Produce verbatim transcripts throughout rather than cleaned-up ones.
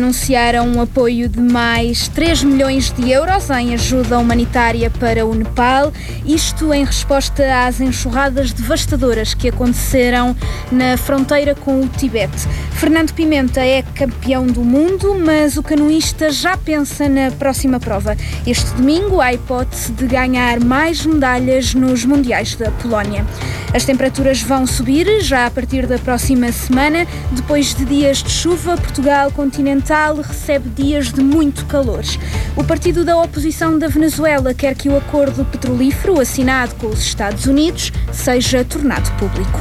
Anunciaram um apoio de mais três milhões de euros em ajuda humanitária para o Nepal, isto em resposta às enxurradas devastadoras que aconteceram na fronteira com o Tibete. Fernando Pimenta é campeão do mundo, mas o canoísta já pensa na próxima prova. Este domingo há a hipótese de ganhar mais medalhas nos Mundiais da Polónia. As temperaturas vão subir já a partir da próxima semana. Depois de dias de chuva, Portugal continental recebe dias de muito calor. O partido da oposição da Venezuela quer que o acordo petrolífero assinado com os Estados Unidos seja tornado público.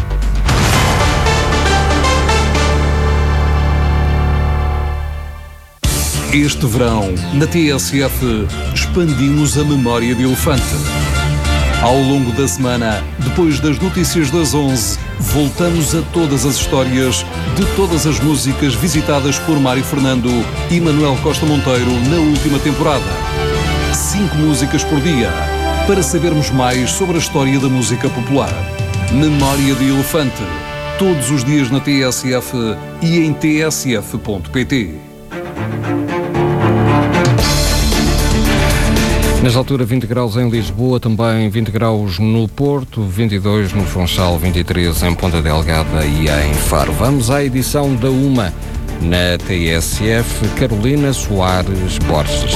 Este verão, na T S F, expandimos a memória de elefante. Ao longo da semana, depois das notícias das onze, voltamos a todas as histórias de todas as músicas visitadas por Mário Fernando e Manuel Costa Monteiro na última temporada. Cinco músicas por dia, para sabermos mais sobre a história da música popular. Memória de Elefante, todos os dias na T S F e em t s f ponto p t. Nesta altura, vinte graus em Lisboa, também vinte graus no Porto, vinte e dois no Funchal, vinte e três em Ponta Delgada e em Faro. Vamos à edição da Uma na T S F, Carolina Soares Borges.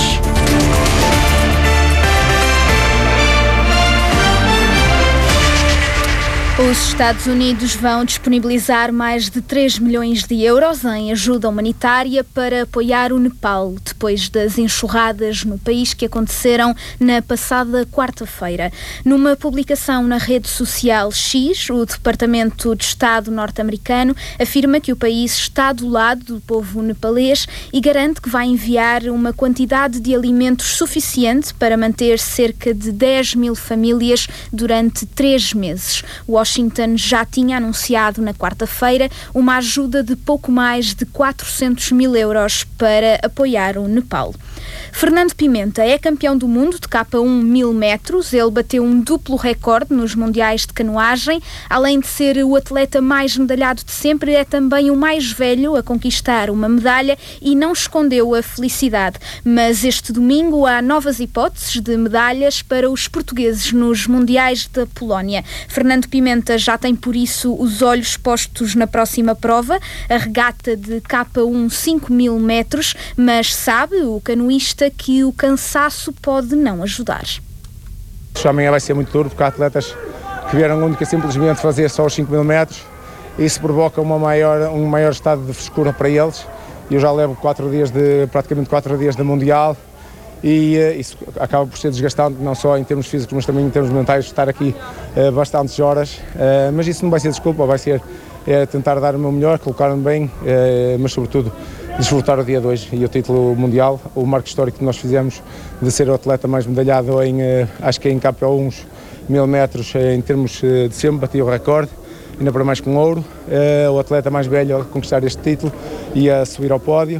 Os Estados Unidos vão disponibilizar mais de três milhões de euros em ajuda humanitária para apoiar o Nepal, depois das enxurradas no país que aconteceram na passada quarta-feira. Numa publicação na rede social X, o Departamento de Estado norte-americano afirma que o país está do lado do povo nepalês e garante que vai enviar uma quantidade de alimentos suficiente para manter cerca de dez mil famílias durante três meses. O Washington já tinha anunciado na quarta-feira uma ajuda de pouco mais de quatrocentos mil euros para apoiar o Nepal. Fernando Pimenta é campeão do mundo de K um mil metros. Ele bateu um duplo recorde nos mundiais de canoagem. Além de ser o atleta mais medalhado de sempre, é também o mais velho a conquistar uma medalha e não escondeu a felicidade. Mas este domingo há novas hipóteses de medalhas para os portugueses nos mundiais da Polónia. Fernando Pimenta já tem por isso os olhos postos na próxima prova, a regata de K um cinco mil metros, mas sabe o canoísta que o cansaço pode não ajudar. Amanhã vai ser muito duro, porque há atletas que vieram única simplesmente fazer só os cinco mil metros. Isso provoca uma maior, um maior estado de frescura para eles. Eu já levo quatro dias de, praticamente quatro dias de Mundial e uh, isso acaba por ser desgastante, não só em termos físicos, mas também em termos mentais, estar aqui uh, bastantes horas. Uh, mas isso não vai ser desculpa, vai ser uh, tentar dar o meu melhor, colocar-me bem, uh, mas sobretudo desfrutar o dia de hoje e o título mundial, o marco histórico que nós fizemos de ser o atleta mais medalhado em, acho que em K um mil metros, em termos de sempre, bati o recorde, ainda para mais com ouro, o atleta mais velho a conquistar este título e a subir ao pódio.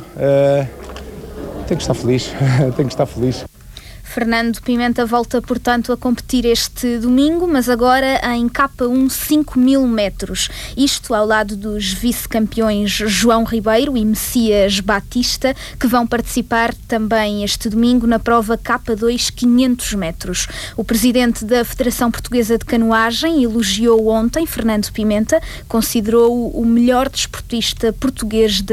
Tenho que estar feliz, tenho que estar feliz. Fernando Pimenta volta, portanto, a competir este domingo, mas agora em K um cinco mil metros. Isto ao lado dos vice-campeões João Ribeiro e Messias Batista, que vão participar também este domingo na prova K dois quinhentos metros. O presidente da Federação Portuguesa de Canoagem elogiou ontem Fernando Pimenta, considerou-o o melhor desportista português da